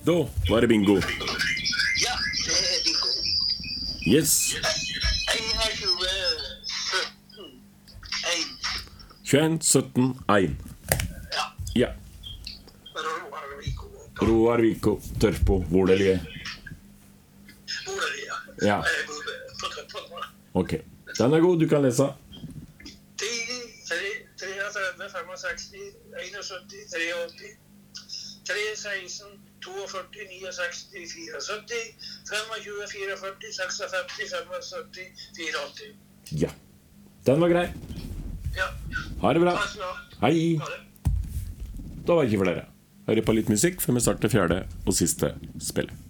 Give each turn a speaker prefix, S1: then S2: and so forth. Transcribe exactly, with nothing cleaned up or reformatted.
S1: Da var det bingo.
S2: Ja, det er bingo.
S1: Yes.
S2: En er tjue, sytten, en.
S1: tjueen, sytten, én.
S2: Ja,
S1: Ja.
S2: Roar Vico.
S1: Roar Vico, Tørpo, hvor det ligger.
S2: Hvor er det, ja?
S1: Ja.
S2: Jeg bodde på Tøppa.
S1: Ok, den er god, du kan lese.
S2: ti, treogtretti, femogseksti, syttién, åttitre, tre, seksten, førtito, sekstini, syttifire, tjue, fem, førtifire, sekstifem, femogsytti, åttifire.
S1: Ja, den var grei.
S2: Ja,
S1: Ha det bra.
S2: takk skal du ha.
S1: Hei.
S2: Ha det.
S1: Da var det ikke flere. Hører på litt musikk før vi starter fjerde og siste spillet.